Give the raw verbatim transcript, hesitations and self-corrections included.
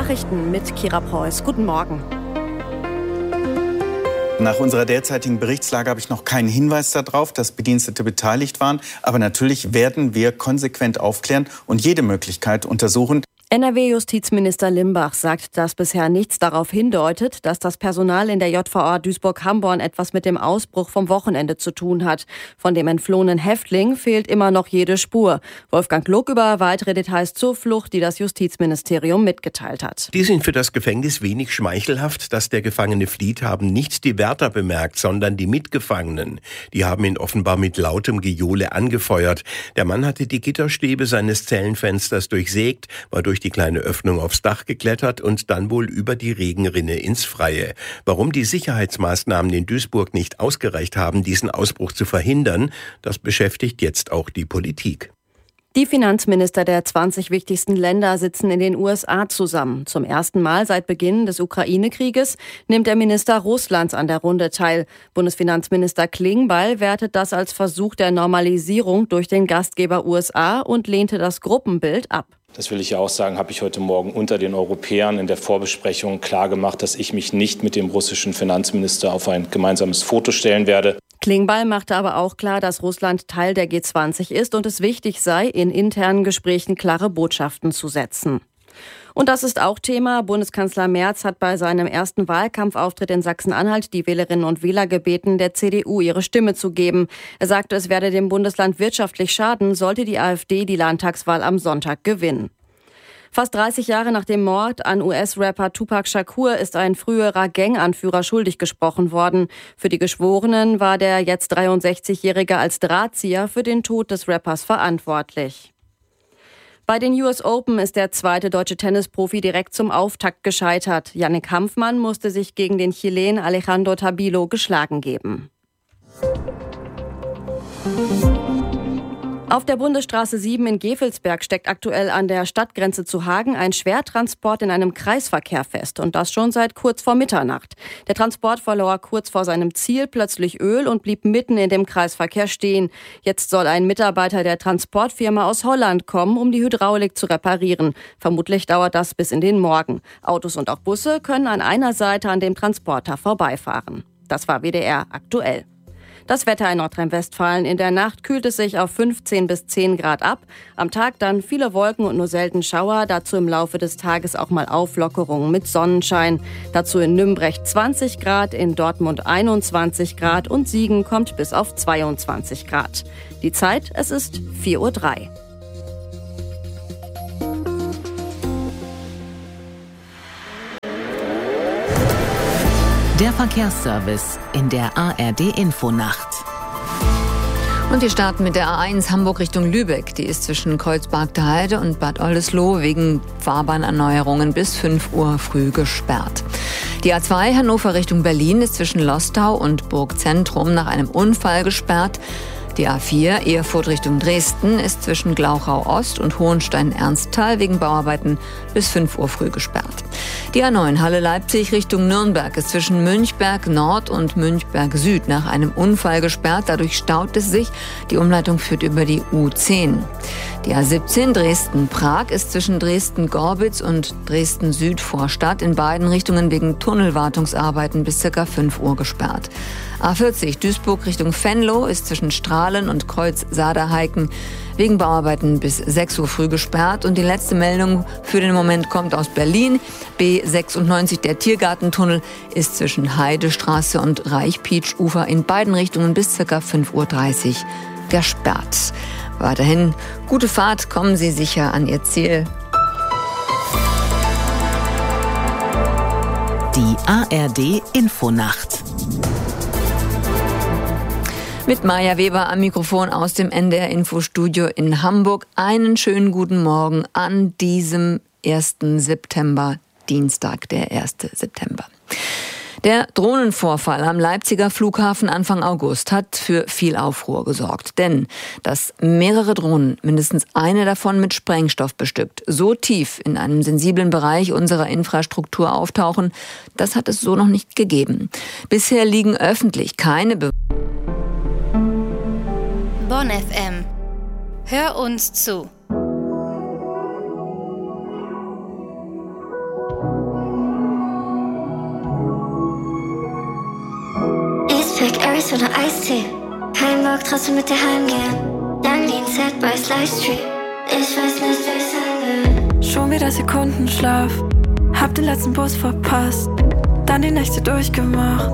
Nachrichten mit Kira Preuß. Guten Morgen. Nach unserer derzeitigen Berichtslage habe ich noch keinen Hinweis darauf, dass Bedienstete beteiligt waren. Aber natürlich werden wir konsequent aufklären und jede Möglichkeit untersuchen. N R W-Justizminister Limbach sagt, dass bisher nichts darauf hindeutet, dass das Personal in der J V A Duisburg-Hamborn etwas mit dem Ausbruch vom Wochenende zu tun hat. Von dem entflohenen Häftling fehlt immer noch jede Spur. Wolfgang Luck über weitere Details zur Flucht, die das Justizministerium mitgeteilt hat. Die sind für das Gefängnis wenig schmeichelhaft. Dass der Gefangene flieht, haben nicht die Wärter bemerkt, sondern die Mitgefangenen. Die haben ihn offenbar mit lautem Gejohle angefeuert. Der Mann hatte die Gitterstäbe seines Zellenfensters durchsägt, war durch die kleine Öffnung aufs Dach geklettert und dann wohl über die Regenrinne ins Freie. Warum die Sicherheitsmaßnahmen in Duisburg nicht ausgereicht haben, diesen Ausbruch zu verhindern, das beschäftigt jetzt auch die Politik. Die Finanzminister der zwanzig wichtigsten Länder sitzen in den U S A zusammen. Zum ersten Mal seit Beginn des Ukraine-Krieges nimmt der Minister Russlands an der Runde teil. Bundesfinanzminister Klingbeil wertet das als Versuch der Normalisierung durch den Gastgeber U S A und lehnte das Gruppenbild ab. Das will ich ja auch sagen, habe ich heute Morgen unter den Europäern in der Vorbesprechung klargemacht, dass ich mich nicht mit dem russischen Finanzminister auf ein gemeinsames Foto stellen werde. Klingbeil machte aber auch klar, dass Russland Teil der G zwanzig ist und es wichtig sei, in internen Gesprächen klare Botschaften zu setzen. Und das ist auch Thema. Bundeskanzler Merz hat bei seinem ersten Wahlkampfauftritt in Sachsen-Anhalt die Wählerinnen und Wähler gebeten, der C D U ihre Stimme zu geben. Er sagte, es werde dem Bundesland wirtschaftlich schaden, sollte die AfD die Landtagswahl am Sonntag gewinnen. Fast dreißig Jahre nach dem Mord an U S-Rapper Tupac Shakur ist ein früherer Gang-Anführer schuldig gesprochen worden. Für die Geschworenen war der jetzt dreiundsechzigjährige als Drahtzieher für den Tod des Rappers verantwortlich. Bei den U S Open ist der zweite deutsche Tennisprofi direkt zum Auftakt gescheitert. Yannick Hanfmann musste sich gegen den Chilen Alejandro Tabilo geschlagen geben. Auf der Bundesstraße sieben in Gevelsberg steckt aktuell an der Stadtgrenze zu Hagen ein Schwertransport in einem Kreisverkehr fest. Und das schon seit kurz vor Mitternacht. Der Transport verlor kurz vor seinem Ziel plötzlich Öl und blieb mitten in dem Kreisverkehr stehen. Jetzt soll ein Mitarbeiter der Transportfirma aus Holland kommen, um die Hydraulik zu reparieren. Vermutlich dauert das bis in den Morgen. Autos und auch Busse können an einer Seite an dem Transporter vorbeifahren. Das war W D R aktuell. Das Wetter in Nordrhein-Westfalen. In der Nacht kühlt es sich auf fünfzehn bis zehn Grad ab. Am Tag dann viele Wolken und nur selten Schauer. Dazu im Laufe des Tages auch mal Auflockerungen mit Sonnenschein. Dazu in Nümbrecht zwanzig Grad, in Dortmund einundzwanzig Grad und Siegen kommt bis auf zweiundzwanzig Grad. Die Zeit, es ist vier Uhr drei. Der Verkehrsservice in der A R D-Infonacht. Und wir starten mit der A eins Hamburg Richtung Lübeck. Die ist zwischen Kreuzberg der Heide und Bad Oldesloe wegen Fahrbahnerneuerungen bis fünf Uhr früh gesperrt. Die A zwei Hannover Richtung Berlin ist zwischen Lostau und Burgzentrum nach einem Unfall gesperrt. Die A vier Erfurt Richtung Dresden ist zwischen Glauchau Ost und Hohenstein-Ernsthal wegen Bauarbeiten bis fünf Uhr früh gesperrt. Die A neun Halle Leipzig Richtung Nürnberg ist zwischen Münchberg Nord und Münchberg Süd nach einem Unfall gesperrt. Dadurch staut es sich. Die Umleitung führt über die U zehn. Die A siebzehn Dresden-Prag ist zwischen Dresden-Gorbitz und Dresden-Süd-Vorstadt in beiden Richtungen wegen Tunnelwartungsarbeiten bis ca. fünf Uhr gesperrt. A vierzig Duisburg Richtung Venlo ist zwischen Strahlen und Kreuz Saderheiken wegen Bauarbeiten bis sechs Uhr früh gesperrt. Und die letzte Meldung für den Moment kommt aus Berlin. B sechsundneunzig, der Tiergartentunnel, ist zwischen Heidestraße und Reichpietsch-Ufer in beiden Richtungen bis ca. fünf Uhr dreißig gesperrt. Weiterhin gute Fahrt, kommen Sie sicher an Ihr Ziel. Die A R D-Infonacht. Mit Maja Weber am Mikrofon aus dem N D R-Infostudio in Hamburg. Einen schönen guten Morgen an diesem ersten September, Dienstag, der erste September. Der Drohnenvorfall am Leipziger Flughafen Anfang August hat für viel Aufruhr gesorgt. Denn dass mehrere Drohnen, mindestens eine davon mit Sprengstoff bestückt, so tief in einem sensiblen Bereich unserer Infrastruktur auftauchen, das hat es so noch nicht gegeben. Bisher liegen öffentlich keine Be- Bonn F M. Hör uns zu. Fries oder Eistee. Kein Bock, trotzdem mit dir heimgehen. Lang wie ein Sad Boys Livestream. Ich weiß nicht, wie ich sein will. Schon wieder Sekundenschlaf. Hab den letzten Bus verpasst. Dann die Nächte durchgemacht.